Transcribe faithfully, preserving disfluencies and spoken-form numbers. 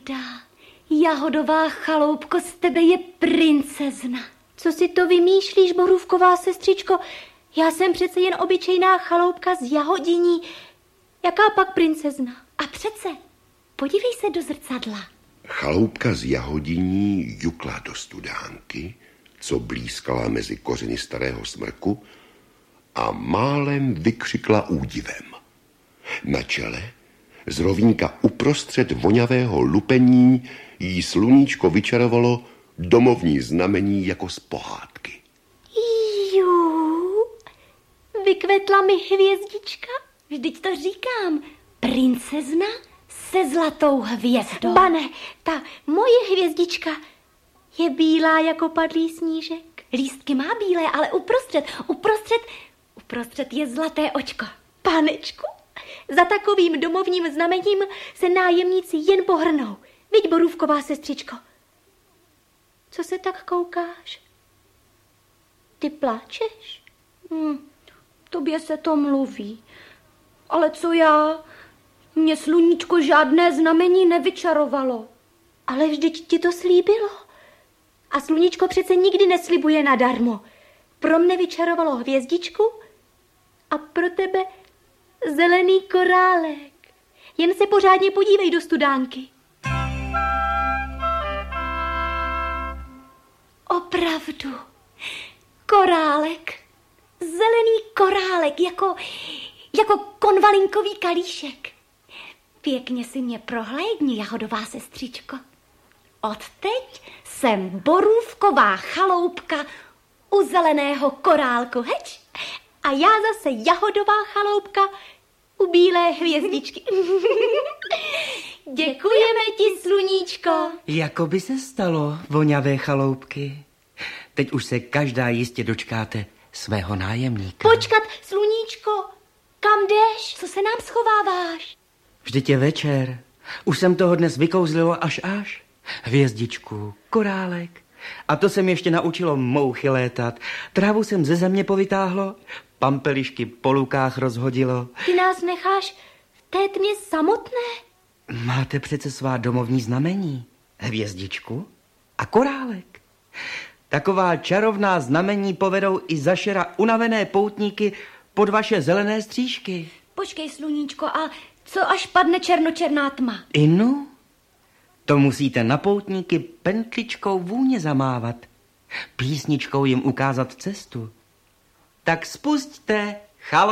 Jejda, jahodová chaloupko, z tebe je princezna. Co si to vymýšlíš, borůvková sestřičko? Já jsem přece jen obyčejná chaloupka z Jahodiní. Jaká pak princezna? A přece, podívej se do zrcadla. Chaloupka z Jahodiní jukla do studánky, co blízkala mezi kořeny starého smrku, a málem vykřikla údivem. Na čele, z rovníka uprostřed vonavého lupení, jí sluníčko vyčarovalo domovní znamení jako z pohádky. Jú, vykvetla mi hvězdička? Vždyť to říkám, princezna se zlatou hvězdou. Pane, ta moje hvězdička je bílá jako padlý snížek. Lístky má bílé, ale uprostřed, uprostřed, uprostřed je zlaté očko. Panečku, za takovým domovním znamením se nájemníci jen pohrnou. Viď, borůvková sestřičko. Co se tak koukáš? Ty pláčeš? Hm, tobě se to mluví. Ale co já? Mně sluníčko žádné znamení nevyčarovalo. Ale vždyť ti to slíbilo. A sluníčko přece nikdy neslibuje nadarmo. Pro mne vyčarovalo hvězdičku a pro tebe zelený korálek. Jen se pořádně podívej do studánky. Opravdu. Korálek. Zelený korálek, jako, jako konvalinkový kalíšek. Pěkně si mě prohlédni, jahodová sestřičko. Odteď jsem borůvková chaloupka u zeleného korálku, heč? A já zase jahodová chaloupka u bílé hvězdičky. Děkujeme ti, sluníčko. Jako by se stalo, voňavé chaloupky. Teď už se každá jistě dočkáte svého nájemníka. Počkat, sluníčko, kam jdeš? Co se nám schováváš? Vždyť je večer. Už jsem toho dnes vykouzlilo až až. Hvězdičku, korálek. A to jsem ještě naučilo mouchy létat. Trávu jsem ze země povytáhlo, pampelišky po lukách rozhodilo. Ty nás necháš v té tmě samotné? Máte přece svá domovní znamení. Hvězdičku a korálek. Taková čarovná znamení povedou i zašera unavené poutníky pod vaše zelené střížky. Počkej, sluníčko, a co až padne černočerná tma? Inu? To musíte na poutníky pentličkou vůně zamávat. Písničkou jim ukázat cestu. Tak spusťte, chalo.